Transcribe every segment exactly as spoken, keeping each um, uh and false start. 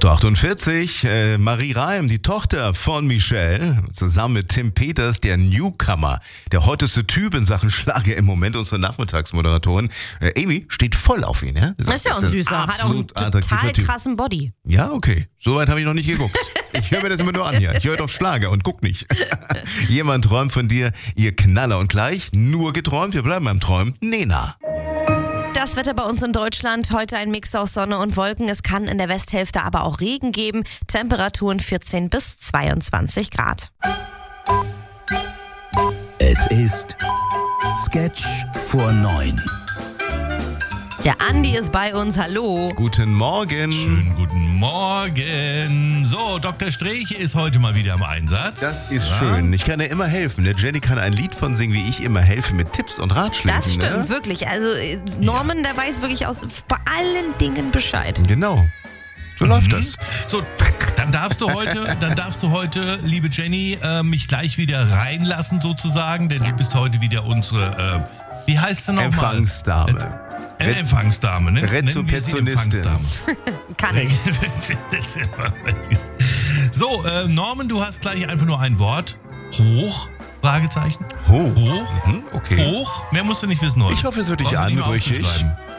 acht Uhr achtundvierzig, äh, Marie Reim, die Tochter von Michelle, zusammen mit Tim Peters, der Newcomer, der hotteste Typ in Sachen Schlager im Moment, unsere Nachmittagsmoderatorin. Äh, Amy steht voll auf ihn, ja? Das ist ja auch ein Süßer, hat auch einen total krassen Body. Ja, okay. Soweit habe ich noch nicht geguckt. Ich höre mir das immer nur an hier. Ich höre doch Schlager und guck nicht. Jemand träumt von dir, ihr Knaller. Und gleich, nur geträumt, wir bleiben beim Träumen, Nena. Das Wetter bei uns in Deutschland, heute ein Mix aus Sonne und Wolken. Es kann in der Westhälfte aber auch Regen geben. Temperaturen vierzehn bis zweiundzwanzig Grad. Es ist Sketch vor neun. Der Andi ist bei uns, hallo. Guten Morgen. Schönen guten Morgen. So, Doktor Streeche ist heute mal wieder im Einsatz. Das ist ja schön. Ich kann ja immer helfen. Der Jenny kann ein Lied von singen, wie ich immer helfe, mit Tipps und Ratschlägen. Das stimmt, ne? wirklich. Also Norman, ja. der weiß wirklich aus bei allen Dingen Bescheid. Genau. So mhm. läuft das. So, dann darfst du heute, dann darfst du heute, liebe Jenny, äh, mich gleich wieder reinlassen sozusagen, denn du bist heute wieder unsere, äh, wie heißt sie nochmal? Empfangsdame. Äh, Empfangsdame, ne? Rezeptionistin. Kann ich. So, äh, Norman, du hast gleich einfach nur ein Wort. Hoch? Fragezeichen. Hoch? Hoch? Mhm, okay. Hoch? Mehr musst du nicht wissen heute. Ich hoffe, es wird dich anrüchig.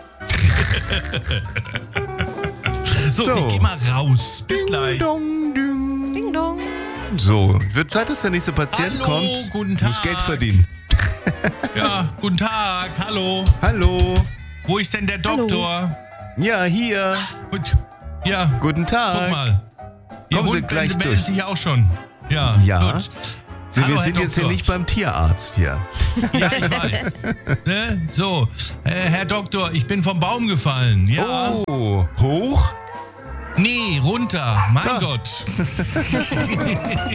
So, so, ich geh mal raus. Bis ding, gleich. Dong, ding. Ding dong. So, wird Zeit, dass der nächste Patient Hallo, kommt. Guten Tag. Muss Geld verdienen. Ja, guten Tag. Hallo. Hallo. Wo ist denn der Doktor? Hallo. Ja, hier. Gut. Ja. Guten Tag. Guck mal. Ihr Kommen Sie Hund gleich meldet durch. sich auch schon. Ja. Ja. Gut. Sie, Hallo, wir Herr sind jetzt hier Doktor. nicht beim Tierarzt hier. Ja, ich weiß. Ne? So, äh, Herr Doktor, ich bin vom Baum gefallen. Ja. Oh, hoch? Nee, runter. Mein Ah. Gott.